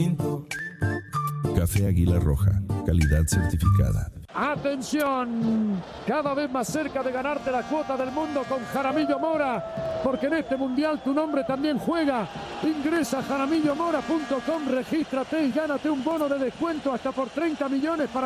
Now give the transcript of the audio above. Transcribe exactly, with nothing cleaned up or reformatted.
Café Águila Roja, calidad certificada. ¡Atención! Cada vez más cerca de ganarte la cuota del mundo con Jaramillo Mora, porque en este mundial tu nombre también juega. Ingresa a jaramillo mora punto com, regístrate y gánate un bono de descuento hasta por treinta millones para